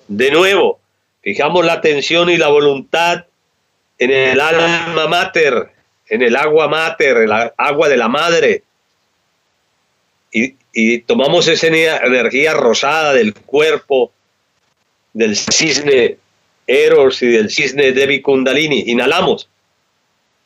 De nuevo, fijamos la atención y la voluntad en el alma mater, en el agua mater, el agua de la madre, y tomamos esa energía rosada del cuerpo, del cisne Eros y del cisne Devi Kundalini. Inhalamos.